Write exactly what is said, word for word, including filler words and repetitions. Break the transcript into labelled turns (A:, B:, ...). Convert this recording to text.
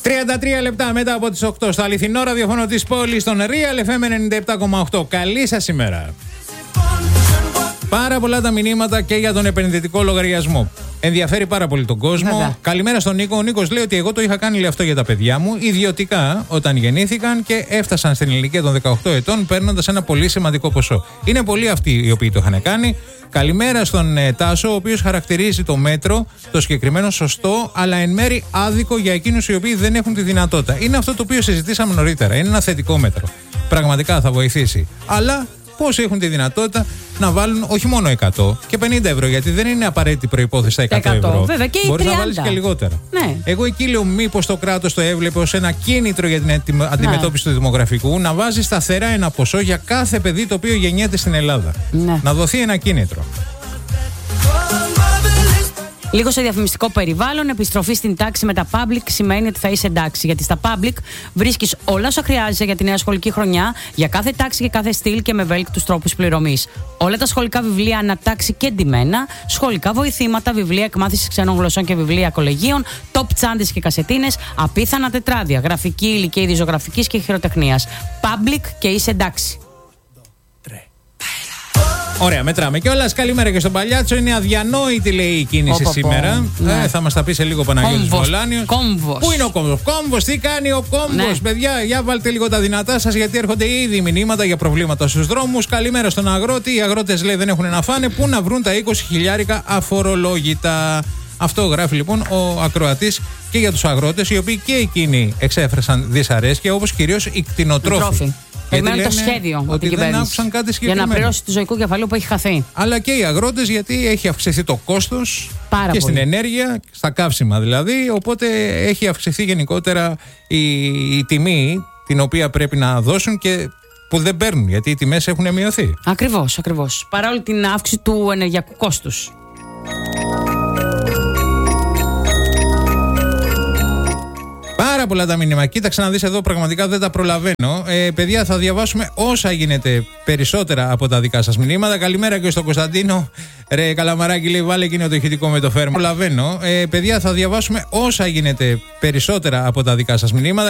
A: τριάντα τρία λεπτά μετά από τις οκτώ στο αληθινό ραδιοφώνο της πόλης, στον Real εφ εμ ενενήντα επτά κόμμα οκτώ. Καλή σας ημέρα. Πάρα πολλά τα μηνύματα και για τον επενδυτικό λογαριασμό. Ενδιαφέρει πάρα πολύ τον κόσμο. Βέβαια. Καλημέρα στον Νίκο. Ο Νίκος λέει ότι εγώ το είχα κάνει λέει, αυτό για τα παιδιά μου ιδιωτικά όταν γεννήθηκαν και έφτασαν στην ηλικία των δεκαοκτώ ετών παίρνοντας ένα πολύ σημαντικό ποσό. Είναι πολλοί αυτοί οι οποίοι το είχαν κάνει. Καλημέρα στον ε, Τάσο, ο οποίος χαρακτηρίζει το μέτρο, το συγκεκριμένο σωστό, αλλά εν μέρει άδικο για εκείνους οι οποίοι δεν έχουν τη δυνατότητα. Είναι αυτό το οποίο συζητήσαμε νωρίτερα. Είναι ένα θετικό μέτρο. Πραγματικά θα βοηθήσει. Αλλά πώς έχουν τη δυνατότητα να βάλουν όχι μόνο εκατό και πενήντα ευρώ, γιατί δεν είναι απαραίτητη προϋπόθεση τα εκατό ευρώ.
B: Βέβαια, και
A: μπορείς να βάλεις και λιγότερα.
B: Ναι.
A: Εγώ εκεί λέω μήπως το κράτος το έβλεπε ως ένα κίνητρο για την αντιμετώπιση ναι. του δημογραφικού, να βάζει σταθερά ένα ποσό για κάθε παιδί το οποίο γεννιέται στην Ελλάδα. Ναι. Να δοθεί ένα κίνητρο.
B: Λίγο σε διαφημιστικό περιβάλλον, επιστροφή στην τάξη με τα public σημαίνει ότι θα είσαι εντάξει. Γιατί στα public βρίσκεις όλα όσα χρειάζεσαι για τη νέα σχολική χρονιά, για κάθε τάξη και κάθε στυλ και με ευέλικτους τρόπους πληρωμής. Όλα τα σχολικά βιβλία ανατάξει και ντυμένα, σχολικά βοηθήματα, βιβλία εκμάθησης ξένων γλωσσών και βιβλία κολεγίων, top τσάντες και κασετίνες, απίθανα τετράδια, γραφική ύλη και είδη ζωγραφικής και χειροτεχνίας. Public και είσαι εντάξει.
A: Ωραία, μετράμε κιόλας. Καλημέρα και στον Παλιάτσο. Είναι αδιανόητη, λέει, η κίνηση Οπα, σήμερα. Ναι. Ε, θα μας τα πει σε λίγο ο Παναγιώτης Βολάνιος.
B: Κόμβος.
A: Πού είναι ο κόμβος? Κόμβος, τι κάνει ο κόμβος, ναι. παιδιά? Για βάλτε λίγο τα δυνατά σας, γιατί έρχονται ήδη μηνύματα για προβλήματα στους δρόμους. Καλημέρα στον αγρότη. Οι αγρότες, λέει, δεν έχουν να φάνε. Πού να βρουν τα είκοσι χιλιάρικα αφορολόγητα? Αυτό γράφει λοιπόν ο ακροατής και για τους αγρότες, οι οποίοι και εκείνοι εξέφρασαν δυσαρέσκεια, όπως κυρίως οι κτηνοτρόφοι.
B: Περιμένουν το σχέδιο από την κυβέρνηση για να πληρώσει του ζωικού κεφαλαίου που έχει χαθεί.
A: Αλλά και οι αγρότες, γιατί έχει αυξηθεί το κόστος
B: Πάρα
A: και
B: πολύ.
A: στην ενέργεια, στα καύσιμα δηλαδή. Οπότε έχει αυξηθεί γενικότερα η, η τιμή την οποία πρέπει να δώσουν και που δεν παίρνουν, γιατί οι τιμές έχουν μειωθεί.
B: Ακριβώς, ακριβώς. Παρά όλη την αύξηση του ενεργειακού κόστους.
A: Πάρα πολλά τα μήνυμα. Κοίταξε να δεις εδώ, πραγματικά δεν τα προλαβαίνω. Ε, παιδιά, θα διαβάσουμε όσα γίνεται περισσότερα από τα δικά σας μηνύματα. Καλημέρα και στον Κωνσταντίνο. Ρε Καλαμαράκι, λέει, βάλε εκείνο το ηχητικό με το φέρμα. Προλαβαίνω. Ε, παιδιά, θα διαβάσουμε όσα γίνεται περισσότερα από τα δικά σας μηνύματα.